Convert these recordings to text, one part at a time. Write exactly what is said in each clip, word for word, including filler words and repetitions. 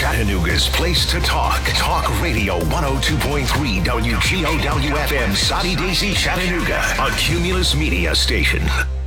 Chattanooga's place to talk. Talk Radio one oh two point three W G O W F M, Soddy Daisy, Chattanooga, a Cumulus Media station.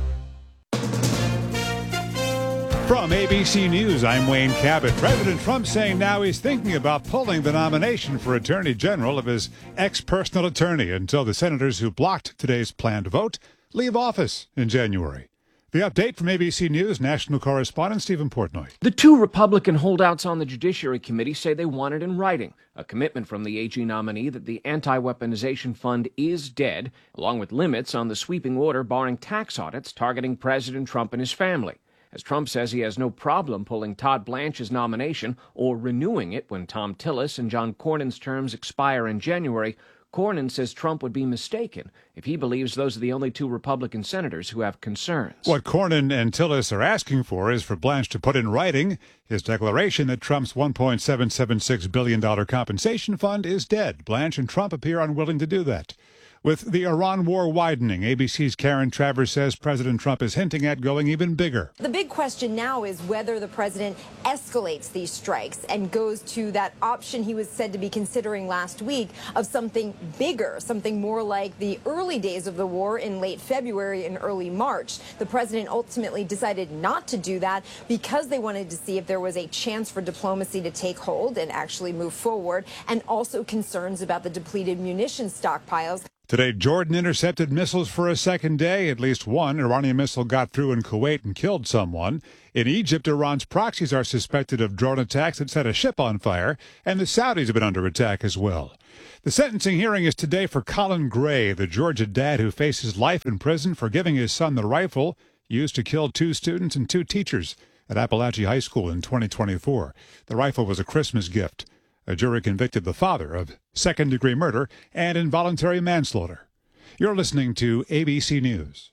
From A B C News, I'm Wayne Cabot. President Trump saying now he's thinking about pulling the nomination for Attorney General of his ex-personal attorney until the senators who blocked today's planned vote leave office in January. The update from A B C News national correspondent Stephen Portnoy. The two Republican holdouts on the Judiciary Committee say they want it in writing, a commitment from the A G nominee that the anti-weaponization fund is dead, along with limits on the sweeping order barring tax audits targeting President Trump and his family. As Trump says he has no problem pulling Todd Blanche's nomination or renewing it when Tom Tillis and John Cornyn's terms expire in January, Cornyn says Trump would be mistaken if he believes those are the only two Republican senators who have concerns. What Cornyn and Tillis are asking for is for Blanche to put in writing his declaration that Trump's one point seven seven six billion dollars compensation fund is dead. Blanche and Trump appear unwilling to do that. With the Iran war widening, A B C's Karen Travers says President Trump is hinting at going even bigger. The big question now is whether the president escalates these strikes and goes to that option he was said to be considering last week of something bigger, something more like the early days of the war in late February and early March. The president ultimately decided not to do that because they wanted to see if there was a chance for diplomacy to take hold and actually move forward, and also concerns about the depleted munitions stockpiles. Today, Jordan intercepted missiles for a second day. At least one Iranian missile got through in Kuwait and killed someone. In Egypt, Iran's proxies are suspected of drone attacks that set a ship on fire, and the Saudis have been under attack as well. The sentencing hearing is today for Colin Gray, the Georgia dad who faces life in prison for giving his son the rifle used to kill two students and two teachers at Appalachia High School in twenty twenty-four. The rifle was a Christmas gift. A jury convicted the father of second-degree murder and involuntary manslaughter. You're listening to A B C News.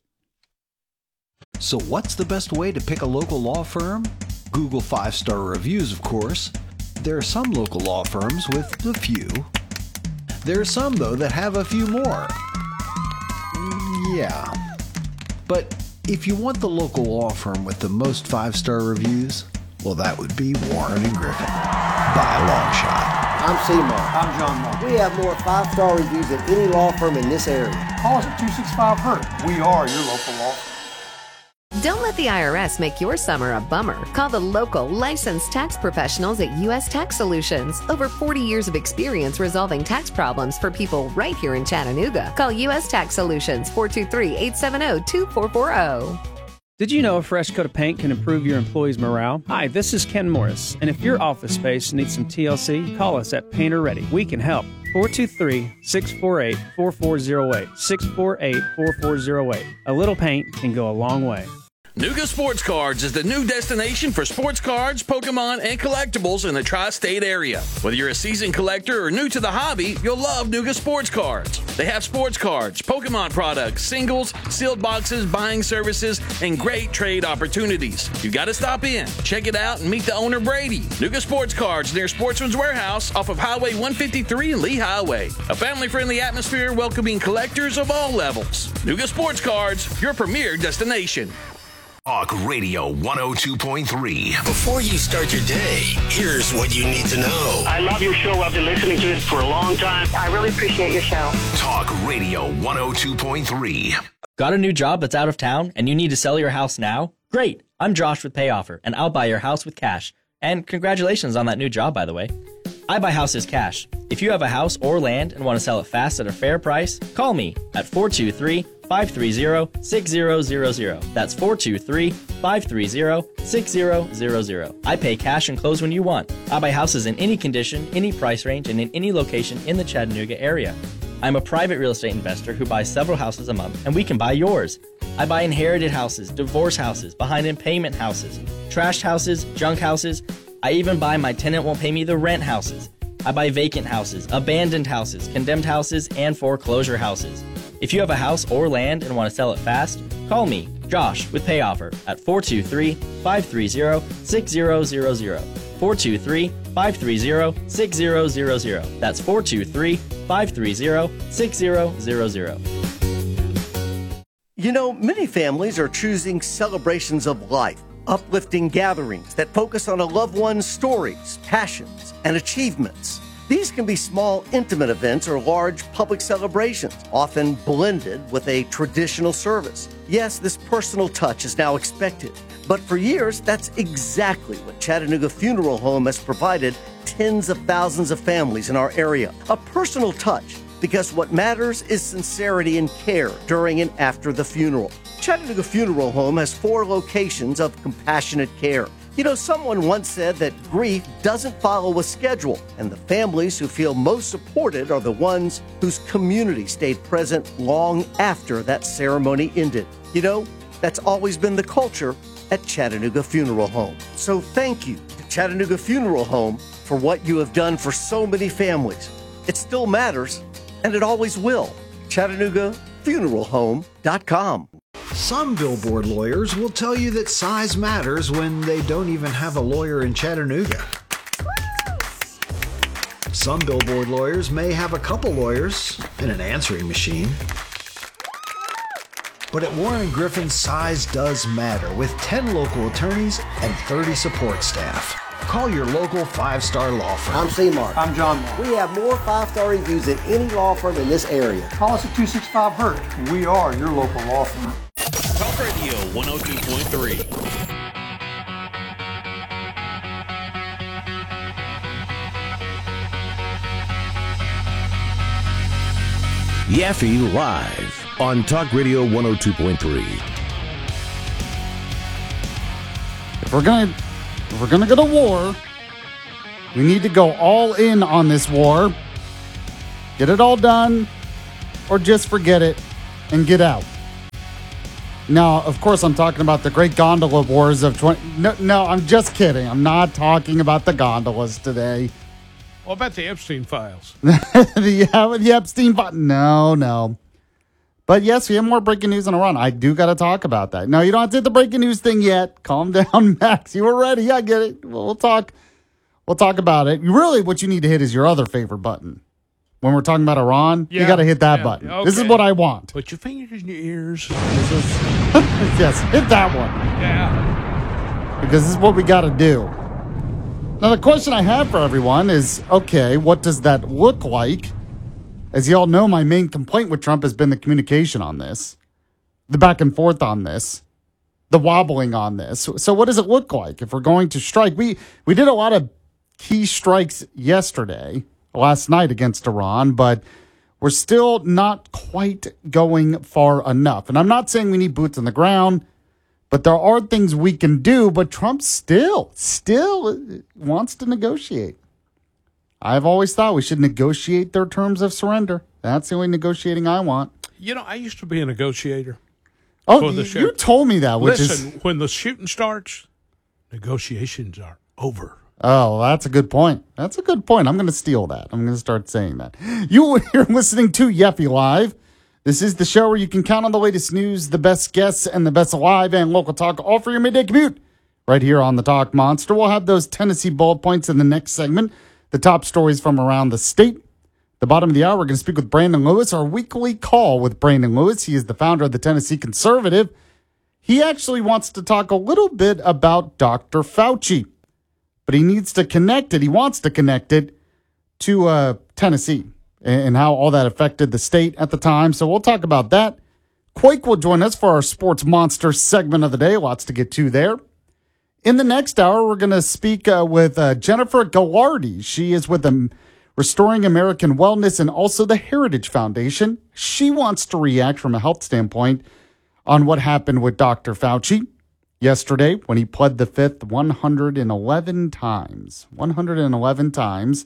So what's the best way to pick a local law firm? Google five-star reviews, of course. There are some local law firms with a few. There are some, though, that have a few more. Yeah. But if you want the local law firm with the most five-star reviews, well, that would be Warren and Griffin, by a long shot. I'm Seymour. I'm John Moore. We have more five-star reviews than any law firm in this area. Call us at two six five H U R T. We are your local law firm. Don't let the I R S make your summer a bummer. Call the local licensed tax professionals at U S Tax Solutions. Over forty years of experience resolving tax problems for people right here in Chattanooga. Call U S Tax Solutions, four two three, eight seven zero, two four four zero. Did you know a fresh coat of paint can improve your employees' morale? Hi, this is Ken Morris, and if your office space needs some T L C, call us at Painter Ready. We can help. four two three, six four eight, four four zero eight, six four eight, four four zero eight. A little paint can go a long way. Nuga Sports Cards is the new destination for sports cards, Pokemon, and collectibles in the tri-state area. Whether you're a seasoned collector or new to the hobby, you'll love Nuga Sports Cards. They have sports cards, Pokemon products, singles, sealed boxes, buying services, and great trade opportunities. You've got to stop in, check it out, and meet the owner, Brady. Nuga Sports Cards near Sportsman's Warehouse off of Highway one fifty-three and Lee Highway. A family-friendly atmosphere welcoming collectors of all levels. Nuga Sports Cards, your premier destination. Talk Radio one oh two point three. Before you start your day, here's what you need to know. I love your show. I've been listening to it for a long time. I really appreciate your show. Talk Radio one oh two point three. Got a new job that's out of town and you need to sell your house now? Great. I'm Josh with PayOffer, and I'll buy your house with cash. And congratulations on that new job, by the way. I buy houses cash. If you have a house or land and want to sell it fast at a fair price, call me at four two three, five three zero, six zero zero zero. That's four two three, five three zero, six zero zero zero. I pay cash and close when you want. I buy houses in any condition, any price range, and in any location in the Chattanooga area. I'm a private real estate investor who buys several houses a month, and we can buy yours. I buy inherited houses, divorce houses, behind in payment houses, trashed houses, junk houses. I even buy my tenant won't pay me the rent houses. I buy vacant houses, abandoned houses, condemned houses, and foreclosure houses. If you have a house or land and want to sell it fast, call me, Josh, with PayOffer at four two three, five three zero, six zero zero zero. four two three, five three zero, six zero zero zero. That's four two three, five three zero, six zero zero zero. You know, many families are choosing celebrations of life uplifting gatherings that focus on a loved one's stories, passions, and achievements. These can be small, intimate events or large public celebrations, often blended with a traditional service. Yes, this personal touch is now expected, but for years, that's exactly what Chattanooga Funeral Home has provided tens of thousands of families in our area. A personal touch, because what matters is sincerity and care during and after the funeral. Chattanooga Funeral Home has four locations of compassionate care. You know, someone once said that grief doesn't follow a schedule, and the families who feel most supported are the ones whose community stayed present long after that ceremony ended. You know, that's always been the culture at Chattanooga Funeral Home. So thank you to Chattanooga Funeral Home for what you have done for so many families. It still matters, and it always will. Chattanooga Funeral Home dot com. Some billboard lawyers will tell you that size matters when they don't even have a lawyer in Chattanooga. Some billboard lawyers may have a couple lawyers and an answering machine. But at Warren Griffin, size does matter with ten local attorneys and thirty support staff. Call your local five-star law firm. I'm C-Mark. I'm John Mark. We have more five-star reviews than any law firm in this area. Call us at two six five Hurt. We are your local law firm. Talk Radio one oh two point three. Yaffe Live on Talk Radio one oh two point three. If we're gonna if we're gonna go to war, we need to go all in on this war. Get it all done, or just forget it and get out. Now, of course, I'm talking about the Great Gondola Wars of twenty. No, no, I'm just kidding. I'm not talking about the gondolas today. What about the Epstein files? the, yeah, the Epstein files. No, no. But yes, we have more breaking news on Iran. I do got to talk about that. No, you don't have to hit the breaking news thing yet. Calm down, Max. You were ready. I get it. We'll, we'll talk. We'll talk about it. Really, what you need to hit is your other favorite button. When we're talking about Iran, yeah, you got to hit that yeah, button. Okay. This is what I want. Put your fingers in your ears. This is, yes, hit that one. Yeah. Because this is what we got to do. Now, the question I have for everyone is, okay, what does that look like? As you all know, my main complaint with Trump has been the communication on this, the back and forth on this, the wobbling on this. So what does it look like if we're going to strike? We, we did a lot of key strikes yesterday, last night against Iran, but we're still not quite going far enough. And I'm not saying we need boots on the ground, but there are things we can do, but Trump still, still wants to negotiate. I've always thought we should negotiate their terms of surrender. That's the only negotiating I want. You know, I used to be a negotiator. Oh, you, you told me that, which Listen, is... when the shooting starts, negotiations are over. Oh, that's a good point. That's a good point. I'm going to steal that. I'm going to start saying that. You are listening to Yaffe Live. This is the show where you can count on the latest news, the best guests, and the best live and local talk, all for your midday commute. Right here on the Talk Monster. We'll have those Tennessee bullet points in the next segment. The top stories from around the state. The bottom of the hour, we're going to speak with Brandon Lewis, our weekly call with Brandon Lewis. He is the founder of the Tennessee Conservative. He actually wants to talk a little bit about Doctor Fauci. But he needs to connect it. He wants to connect it to uh, Tennessee and how all that affected the state at the time. So we'll talk about that. Quake will join us for our Sports Monster segment of the day. Lots to get to there. In the next hour, we're going to speak uh, with uh, Jennifer Gallardi. She is with the Restoring American Wellness and also the Heritage Foundation. She wants to react from a health standpoint on what happened with Doctor Fauci yesterday when he pled the fifth one hundred eleven times. one hundred eleven times.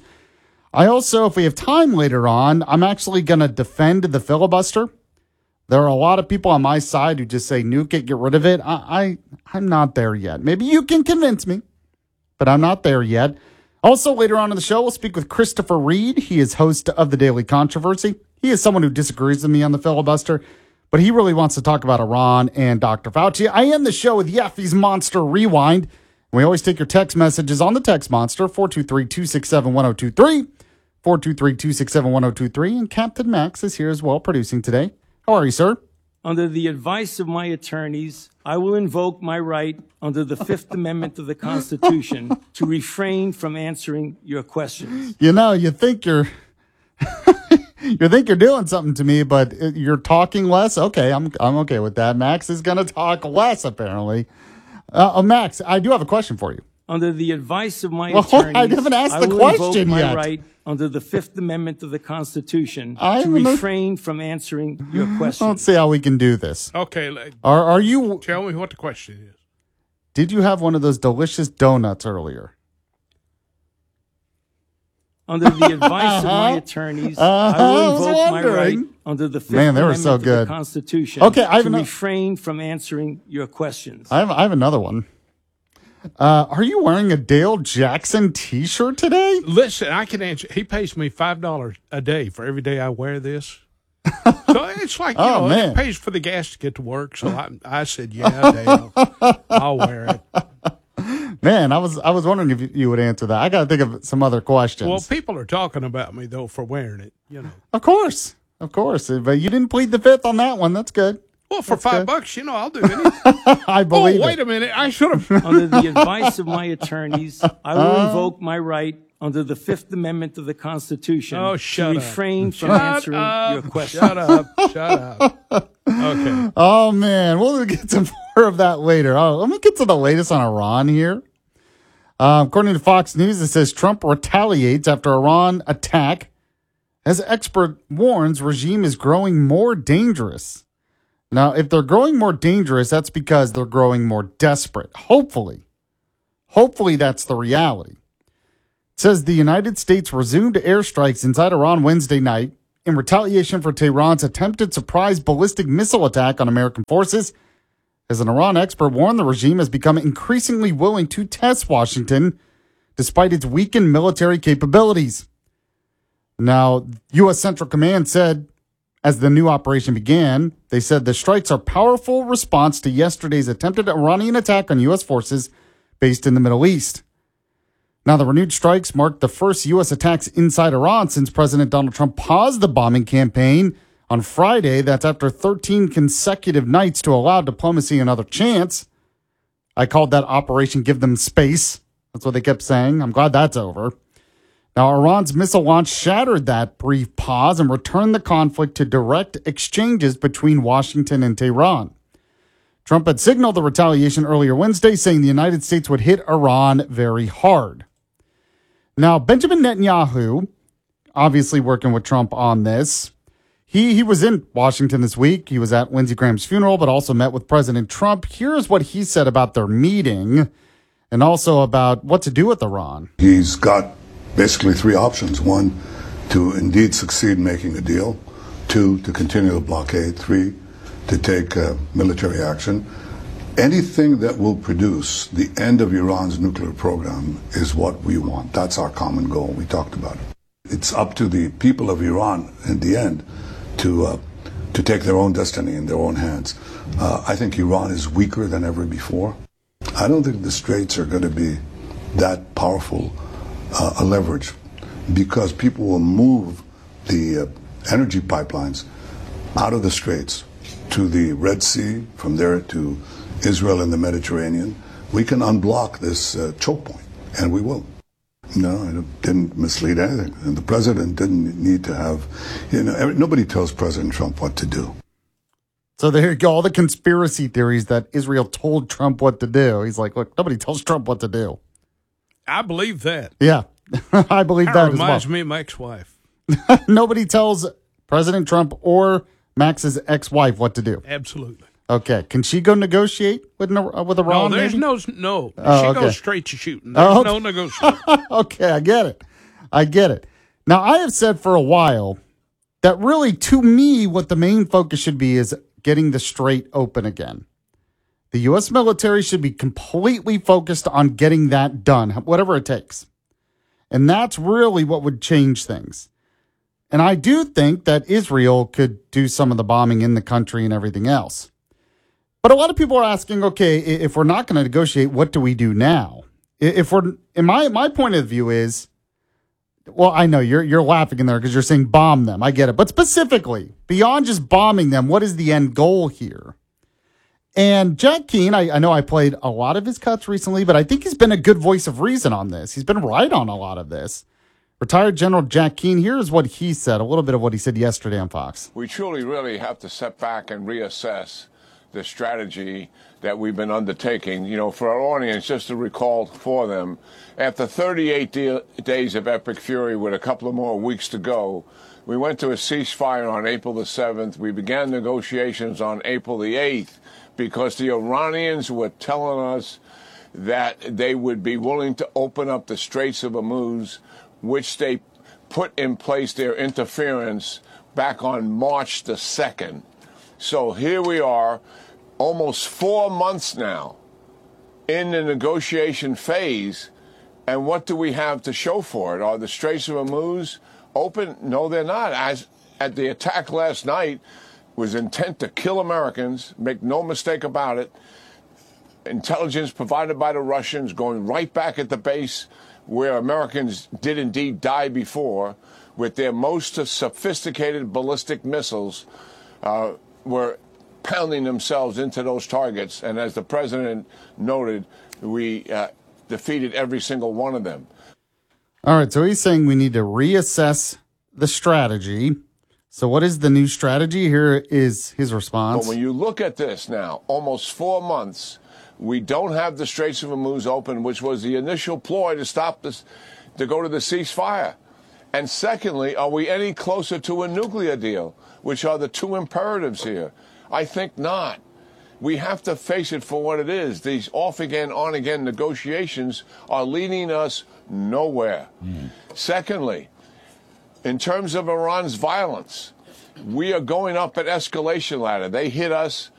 I also, if we have time later on, I'm actually going to defend the filibuster. There are a lot of people on my side who just say, nuke it, get rid of it. I, I, I'm not there yet. Maybe you can convince me, but I'm not there yet. Also, later on in the show, we'll speak with Christopher Reed. He is host of The Daily Controversy. He is someone who disagrees with me on the filibuster, but he really wants to talk about Iran and Doctor Fauci. I end the show with Yaffe's Monster Rewind. We always take your text messages on the Text Monster, four two three, two six seven, one zero two three, four two three, two six seven, one zero two three, and Captain Max is here as well producing today. How are you, sir? Under the advice of my attorneys, I will invoke my right under the Fifth Amendment of the Constitution to refrain from answering your questions. You know, you think you're you think you're doing something to me, but you're talking less. Okay, I'm I'm okay with that. Max is going to talk less, apparently. Uh, uh, Max, I do have a question for you. Under the advice of my well, attorneys, I haven't asked I the will question invoke my yet. right under the Fifth Amendment of the Constitution I to haven't- refrain from answering your questions. Let's see how we can do this. Okay. like, Are are you? Tell me what the question is. Did you have one of those delicious donuts earlier? Under the advice of my attorneys, Uh, I I will was invoke my right wondering. under the Fifth Man, they were Amendment so of the good. Constitution Okay, I have to ano- refrain from answering your questions. I have I have another one. Uh, are you wearing a Dale Jackson T-shirt today? Listen, I can answer. He pays me five dollars a day for every day I wear this. So it's like, you Oh, know, man. it pays for the gas to get to work. So I, I said, yeah, Dale, I'll wear it. Man, I was I was wondering if you- you would answer that. I got to think of some other questions. Well, people are talking about me, though, for wearing it, you know. Of course, of course, but you didn't plead the fifth on that one. That's good. Well, for That's five good. bucks, you know, I'll do anything. I believe oh, wait it. a minute. I should have. Under the advice of my attorneys, I will Uh, invoke my right under the Fifth Amendment of the Constitution Oh, to shut up. refrain from Shut answering up. your questions. Shut up. Shut up. Okay. Oh man, we'll get some more of that later. Oh, let me get to the latest on Iran here. Uh, according to Fox News, it says Trump retaliates after Iran attack. As expert warns, regime is growing more dangerous. Now, if they're growing more dangerous, that's because they're growing more desperate. Hopefully. Hopefully that's the reality. It says the United States resumed airstrikes inside Iran Wednesday night in retaliation for Tehran's attempted surprise ballistic missile attack on American forces. As an Iran expert warned, the regime has become increasingly willing to test Washington despite its weakened military capabilities. Now, U S. Central Command said, as the new operation began, they said the strikes are powerful response to yesterday's attempted Iranian attack on U S forces based in the Middle East. Now, the renewed strikes marked the first U S attacks inside Iran since President Donald Trump paused the bombing campaign on Friday. That's after thirteen consecutive nights to allow diplomacy another chance. I called that Operation Give Them Space. That's what they kept saying. I'm glad that's over. Now, Iran's missile launch shattered that brief pause and returned the conflict to direct exchanges between Washington and Tehran. Trump had signaled the retaliation earlier Wednesday, saying the United States would hit Iran very hard. Now, Benjamin Netanyahu, obviously working with Trump on this, he, he was in Washington this week. He was at Lindsey Graham's funeral, but also met with President Trump. Here's what he said about their meeting and also about what to do with Iran. He's got basically three options. One, to indeed succeed in making a deal. Two, to continue the blockade. Three, to take uh, military action. Anything that will produce the end of Iran's nuclear program is what we want. That's our common goal. We talked about it. It's up to the people of Iran in the end to uh, to take their own destiny in their own hands. Uh, I think Iran is weaker than ever before. I don't think the Straits are going to be that powerful uh, a leverage, because people will move the uh, energy pipelines out of the Straits to the Red Sea, from there to Israel and the Mediterranean. We can unblock this uh, choke point, and we will. No, it didn't mislead anything. And the president didn't need to have, you know, every, nobody tells President Trump what to do. So there you go, all the conspiracy theories that Israel told Trump what to do. He's like, look, nobody tells Trump what to do. I believe that. Yeah, I believe That that, as well. reminds me of my ex-wife. Nobody tells President Trump or Max's ex-wife what to do. Absolutely. Okay, can she go negotiate with uh, with Iran? No, there's maybe? no, no. Oh, she okay. goes straight to shooting. There's Oh, okay. no negotiation. Okay, I get it. I get it. Now, I have said for a while that really, to me, what the main focus should be is getting the Strait open again. The U S military should be completely focused on getting that done, whatever it takes. And that's really what would change things. And I do think that Israel could do some of the bombing in the country and everything else. But a lot of people are asking, okay, if we're not going to negotiate, what do we do now? If we're, in my my point of view is, well, I know you're you're laughing in there because you're saying bomb them. I get it. But specifically, beyond just bombing them, what is the end goal here? And Jack Keane, I, I know I played a lot of his cuts recently, but I think he's been a good voice of reason on this. He's been right on a lot of this. Retired General Jack Keane, here's what he said, a little bit of what he said yesterday on Fox. We truly really have to step back and reassess the strategy that we've been undertaking. You know, for our audience, just to recall for them, after thirty-eight de- days of epic fury with a couple of more weeks to go, we went to a ceasefire on April the seventh. We began negotiations on April the eighth because the Iranians were telling us that they would be willing to open up the Straits of Hormuz, which they put in place their interference back on March the second. So here we are, almost four months now in the negotiation phase, and what do we have to show for it? Are the Straits of Hormuz open? No, they're not. As at the attack last night was intent to kill Americans, make no mistake about it. Intelligence provided by the Russians going right back at the base where Americans did indeed die before with their most sophisticated ballistic missiles uh, were pounding themselves into those targets. And as the president noted, we uh, defeated every single one of them. All right, so he's saying we need to reassess the strategy. So what is the new strategy? Here is his response. But when you look at this now, almost four months, we don't have the Straits of Hormuz open, which was the initial ploy to stop this, to go to the ceasefire. And secondly, are we any closer to a nuclear deal, which are the two imperatives here? I think not. We have to face it for what it is. These off-again, on-again negotiations are leading us nowhere. Mm. Secondly, in terms of Iran's violence, we are going up an escalation ladder. They hit us